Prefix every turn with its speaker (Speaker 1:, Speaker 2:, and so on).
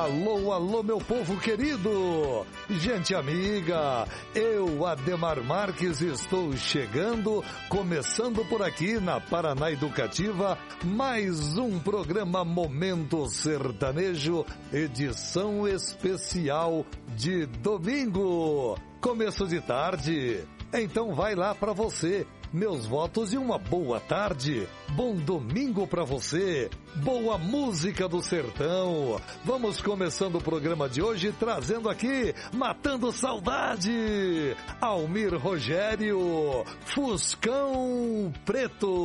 Speaker 1: Alô, alô, meu povo querido, gente amiga, eu, Ademar Marques, estou chegando, começando por aqui na Paraná Educativa, mais um programa Momento Sertanejo, edição especial de domingo, começo de tarde. Então vai lá pra você, meus votos e uma boa tarde, bom domingo pra você, boa música do sertão. Vamos começando o programa de hoje trazendo aqui, matando saudade, Almir Rogério, Fuscão Preto.